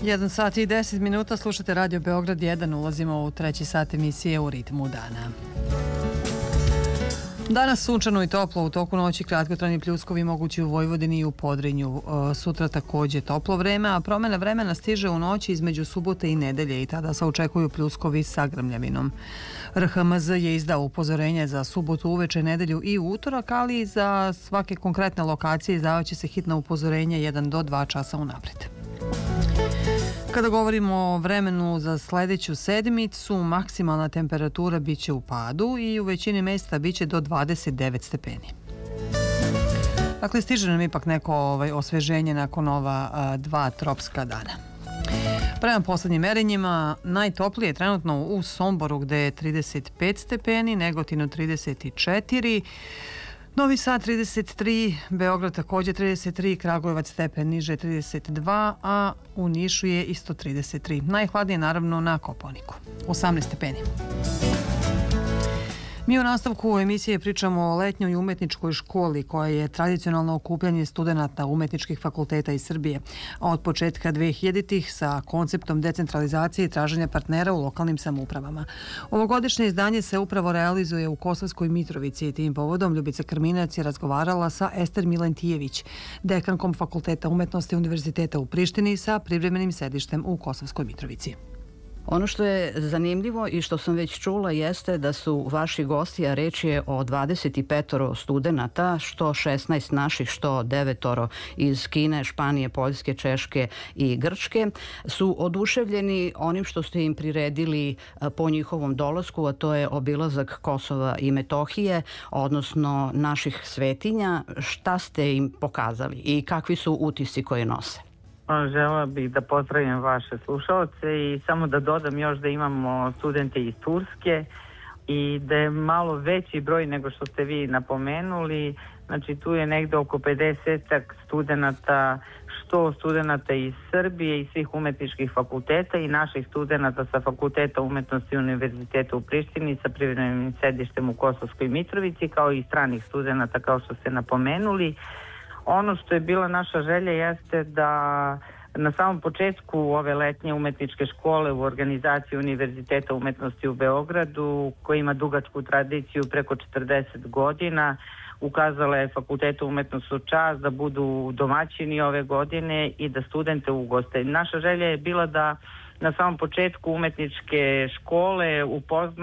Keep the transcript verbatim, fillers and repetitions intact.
jedan sat i deset minuta, slušate Radio Beograd jedan, ulazimo u treći sat emisije U ritmu dana. Danas sunčano i toplo, u toku noći kratkotrajni pljuskovi mogući u Vojvodini i u Podrinju. Sutra također toplo vreme, a promjena vremena stiže u noći između subote i nedelje i tada se očekuju pljuskovi sa grmljavinom. R H M Z je izdao upozorenje za subotu, uveče, nedelju i utorak, ali i za svake konkretne lokacije izdavat će se hitno upozorenje jedan do dva časa unaprijed. Kada govorimo o vremenu za sljedeću sedmicu, maksimalna temperatura biće u padu i u većini mjesta biće do dvadeset devet stepeni. Dakle, stiže nam ipak neko ovaj, osveženje nakon ova a, dva tropska dana. Prema posljednjim merenjima, najtoplije je trenutno u Somboru gdje je trideset pet stepeni, Negotinu trideset četiri, Novi Sad trideset tri, Beograd također trideset tri, Kragujevac stepen niže trideset dva, a u Nišu je isto trideset tri. Najhladnije naravno na Kopaoniku, osamnaest stepeni. Mi u nastavku emisije pričamo o letnjoj umetničkoj školi koja je tradicionalno okupljanje studenata umetničkih fakulteta iz Srbije, a od početka dvehiljaditih sa konceptom decentralizacije i traženja partnera u lokalnim samoupravama. Ovogodišnje izdanje se upravo realizuje u Kosovskoj Mitrovici i tim povodom Ljubica Krminac je razgovarala sa Ester Milentijević, dekankom Fakulteta umetnosti Univerziteta u Prištini sa privremenim sedištem u Kosovskoj Mitrovici. Ono što je zanimljivo i što sam već čula jeste da su vaši gosti, a reč je o dvadeset pet studenata, što šesnaest naših, što devetoro iz Kine, Španije, Poljske, Češke i Grčke, su oduševljeni onim što ste im priredili po njihovom dolasku, a to je obilazak Kosova i Metohije, odnosno naših svetinja. Šta ste im pokazali i kakvi su utisci koje nose? Žela bih da pozdravim vaše slušalce i samo da dodam još da imamo studente iz Turske i da je malo veći broj nego što ste vi napomenuli. Znači tu je negde oko pedesetak studenata, što studenata iz Srbije i svih umetničkih fakulteta i naših studenata sa Fakulteta umetnosti Univerziteta u Prištini sa privremenim sedištem u Kosovskoj Mitrovici, kao i stranih studenata kao što ste napomenuli. Ono što je bila naša želja jeste da na samom početku ove letnje umetničke škole u organizaciji Univerziteta umetnosti u Beogradu, koja ima dugačku tradiciju preko četrdeset godina, ukazala je Fakultetu umetnosti u čast da budu domaćini ove godine i da studente ugoste. Naša želja je bila da na samom početku umetničke škole upozna